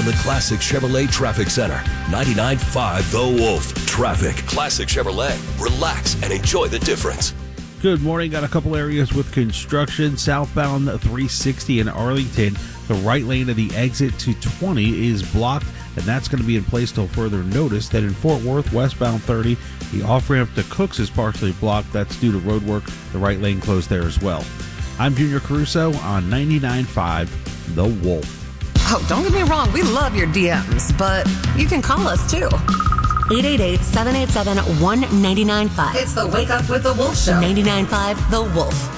the Classic Chevrolet Traffic Center. 99.5 The Wolf. Traffic. Classic Chevrolet. Relax and enjoy the difference. Good morning. Got a couple areas with construction. Southbound 360 in Arlington. The right lane of the exit to 20 is blocked, and that's going to be in place till further notice. Then in Fort Worth, westbound 30, the off-ramp to Cooks is partially blocked. That's due to road work. The right lane closed there as well. I'm Junior Caruso on 99.5 The Wolf. Oh, don't get me wrong. We love your DMs, but you can call us too. 888-787-1995. It's the Wake Up with the Wolf Show. 99.5 The Wolf.